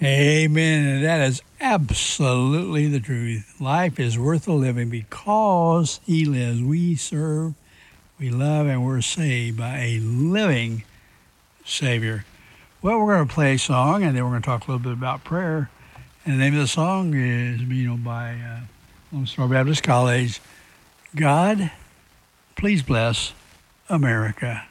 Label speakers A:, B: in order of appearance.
A: Amen. And that is absolutely the truth. Life is worth the living because He lives. We serve, we love, and we're saved by a living Savior. Well, we're going to play a song, and then we're going to talk a little bit about prayer. And the name of the song is, by Lone Star Baptist College, God, Please Bless America.